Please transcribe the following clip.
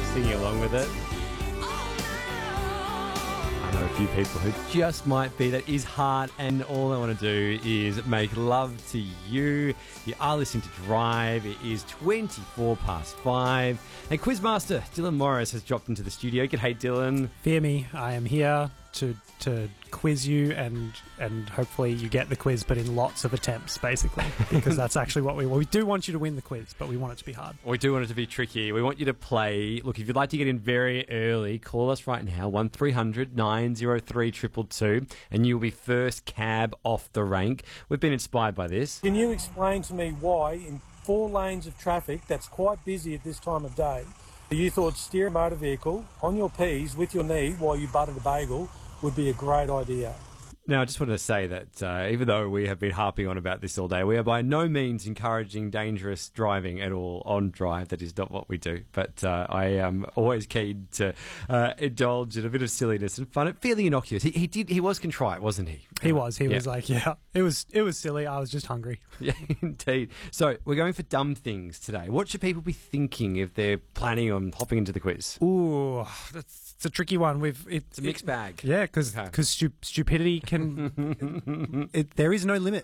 singing along with it. I know a few people who just might be. That is hard, and all I want to do is make love to you. You are listening to Drive. It is 24 past 5. And Quizmaster Dylan Morris has dropped into the studio. G'day, Dylan. Fear me, I am here to quiz you, and hopefully you get the quiz, but in lots of attempts, basically, because that's actually what we do want you to win the quiz, but we want it to be hard. We do want it to be tricky. We want you to play. Look, if you'd like to get in very early, call us right now, 1300 903 222, and you'll be first cab off the rank. We've been inspired by this. Can you explain to me why in 4 lanes of traffic that's quite busy at this time of day, you thought steer a motor vehicle on your P's with your knee while you buttered a bagel would be a great idea? Now, I just wanted to say that even though we have been harping on about this all day, we are by no means encouraging dangerous driving at all on Drive. That is not what we do. But I am always keen to indulge in a bit of silliness and fun. Fairly innocuous. He was contrite, wasn't he? He was like, yeah, it was silly. I was just hungry. Yeah, indeed. So we're going for dumb things today. What should people be thinking if they're planning on hopping into the quiz? Ooh, it's a tricky one. It's a mixed bag. Yeah, because stupidity can... there is no limit